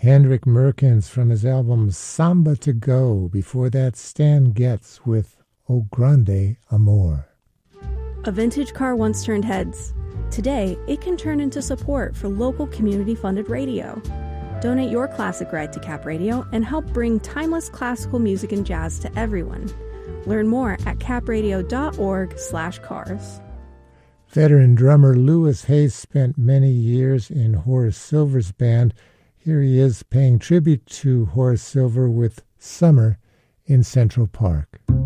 Hendrik Merkens from his album Samba to Go. Before that, Stan Getz with O Grande Amor. A vintage car once turned heads. Today, it can turn into support for local community-funded radio. Donate your classic ride to Cap Radio and help bring timeless classical music and jazz to everyone. Learn more at capradio.org/cars. Veteran drummer Louis Hayes spent many years in Horace Silver's band. Here he is paying tribute to Horace Silver with Summer in Central Park.